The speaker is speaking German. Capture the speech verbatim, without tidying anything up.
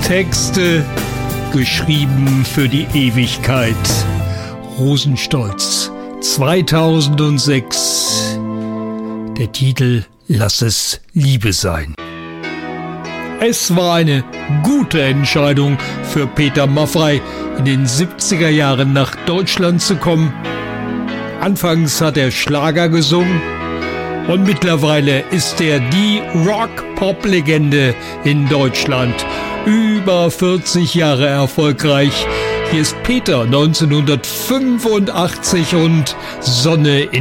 Texte geschrieben für die Ewigkeit. Rosenstolz, zweitausendsechs. Der Titel Lass es Liebe sein. Es war eine gute Entscheidung für Peter Maffay, in den siebziger Jahren nach Deutschland zu kommen. Anfangs hat er Schlager gesungen und mittlerweile ist er die Rock-Pop-Legende in Deutschland. Über vierzig Jahre erfolgreich. Hier ist Peter neunzehnhundertfünfundachtzig und Sonne in